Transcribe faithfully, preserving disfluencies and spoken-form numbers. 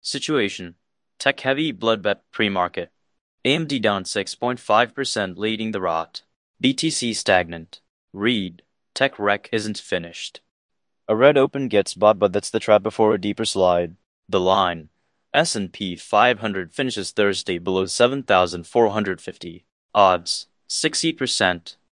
Situation: tech-heavy bloodbath pre-market. A M D down six point five percent leading the rot. B T C stagnant. Read: tech wreck isn't finished. A red open gets bought, but that's the trap before a deeper slide. The line: S and P five hundred finishes Thursday below seven thousand four hundred fifty. Odds: sixty percent.